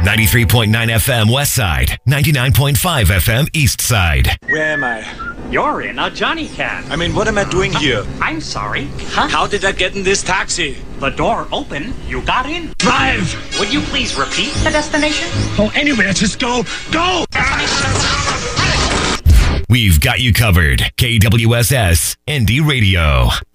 93.9 FM West Side, 99.5 FM East Side. Where am I? You're in a Johnny Can. I mean, what am I doing here? I'm sorry. Huh? How did I get in this taxi? The door opened. You got in. Drive! Would you please repeat the destination? Oh, anywhere. Just go. Go! We've got you covered. KWSS Indie Radio.